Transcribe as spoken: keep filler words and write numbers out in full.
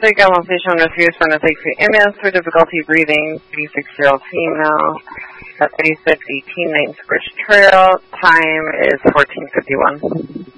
District, Almost Station refused for an safety ambulance for difficulty breathing, thirty-six-year-old female at thirty-six eighteen Ninth Bridge Trail. Time is fourteen fifty-one.